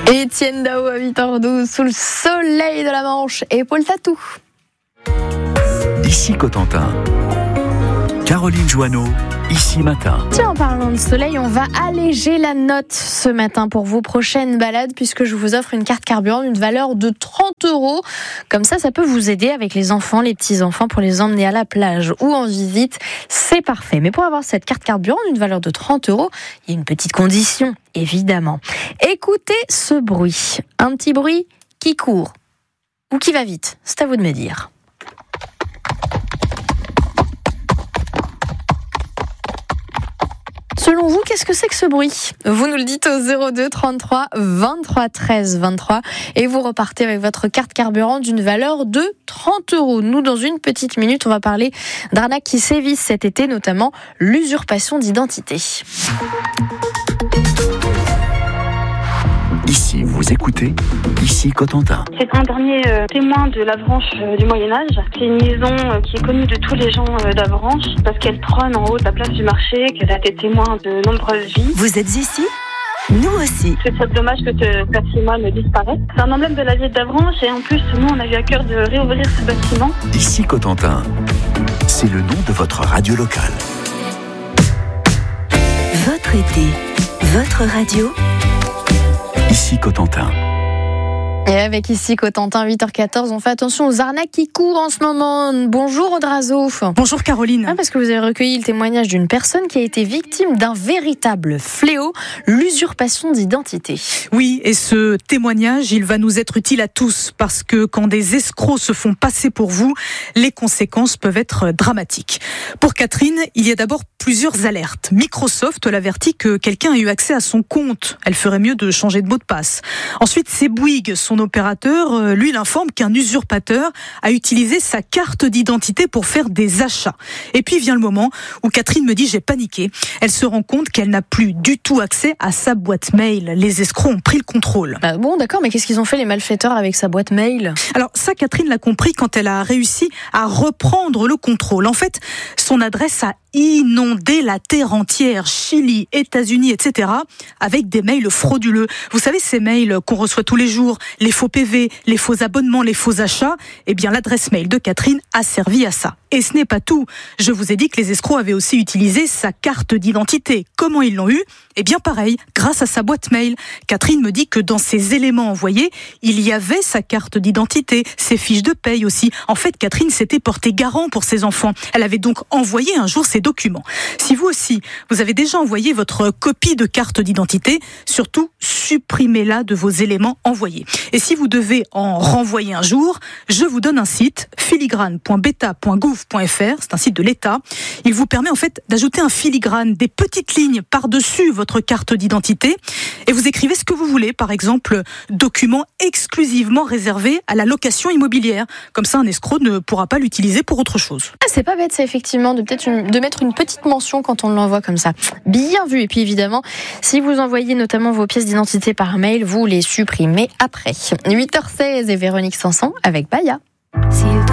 Étienne Dao à 8h12 sous le soleil de la Manche et Paul Tatou. Ici Cotentin. Caroline Joanneau, ici matin. Tiens, en parlant de soleil, on va alléger la note ce matin pour vos prochaines balades puisque je vous offre une carte carburant d'une valeur de 30 €. Comme ça peut vous aider avec les enfants, les petits-enfants pour les emmener à la plage ou en visite. C'est parfait. Mais pour avoir cette carte carburant d'une valeur de 30 €, il y a une petite condition, évidemment. Écoutez ce bruit. Un petit bruit qui court ou qui va vite. C'est à vous de me dire. Selon vous, qu'est-ce que c'est que ce bruit ? Vous nous le dites au 02 33 23 13 23 et vous repartez avec votre carte carburant d'une valeur de 30 €. Nous, dans une petite minute, on va parler d'arnaques qui sévissent cet été, notamment l'usurpation d'identité. Ici, vous écoutez, ici Cotentin. C'est un dernier témoin de l'Avranches du Moyen-Âge. C'est une maison qui est connue de tous les gens d'Avranches parce qu'elle trône en haut de la place du marché, qu'elle a été témoin de nombreuses vies. Vous êtes ici ? Nous aussi. C'est très dommage que ce patrimoine disparaisse. C'est un emblème de la ville d'Avranches et en plus, nous, on a eu à cœur de réouvrir ce bâtiment. Ici Cotentin, c'est le nom de votre radio locale. Votre été, votre radio. Ici Cotentin. Et avec ici Cotentin, 8h14, on fait attention aux arnaques qui courent en ce moment. Bonjour Audrazo. Bonjour Caroline. Parce que vous avez recueilli le témoignage d'une personne qui a été victime d'un véritable fléau, l'usurpation d'identité. Oui, et ce témoignage, il va nous être utile à tous parce que quand des escrocs se font passer pour vous, les conséquences peuvent être dramatiques. Pour Catherine, il y a d'abord plusieurs alertes. Microsoft l'avertit que quelqu'un a eu accès à son compte. Elle ferait mieux de changer de mot de passe. Ensuite, c'est Bouygues, son opérateur, lui, il informe qu'un usurpateur a utilisé sa carte d'identité pour faire des achats. Et puis vient le moment où Catherine me dit j'ai paniqué. Elle se rend compte qu'elle n'a plus du tout accès à sa boîte mail. Les escrocs ont pris le contrôle. Bon, d'accord, mais qu'est-ce qu'ils ont fait les malfaiteurs avec sa boîte mail ? Alors ça, Catherine l'a compris quand elle a réussi à reprendre le contrôle. En fait, son adresse a inondé la terre entière, Chili, États-Unis, etc., avec des mails frauduleux. Vous savez, ces mails qu'on reçoit tous les jours, les faux PV, les faux abonnements, les faux achats, eh bien l'adresse mail de Catherine a servi à ça. Et ce n'est pas tout. Je vous ai dit que les escrocs avaient aussi utilisé sa carte d'identité. Comment ils l'ont eu ? Eh bien pareil, grâce à sa boîte mail. Catherine me dit que dans ses éléments envoyés, il y avait sa carte d'identité, ses fiches de paye aussi. En fait, Catherine s'était portée garant pour ses enfants. Elle avait donc envoyé un jour ses documents. Si vous aussi, vous avez déjà envoyé votre copie de carte d'identité, surtout supprimez-la de vos éléments envoyés. Et si vous devez en renvoyer un jour, je vous donne un site, filigrane.beta.gouv.fr, c'est un site de l'État. Il vous permet en fait d'ajouter un filigrane, des petites lignes par-dessus votre carte d'identité et vous écrivez ce que vous voulez, par exemple, document exclusivement réservé à la location immobilière. Comme ça, un escroc ne pourra pas l'utiliser pour autre chose. C'est pas bête, ça, effectivement, de mettre une petite mention quand on l'envoie comme ça. Bien vu. Et puis évidemment, si vous envoyez notamment vos pièces d'identité par mail, vous les supprimez après. 8h16 et Véronique Sanson avec Baya.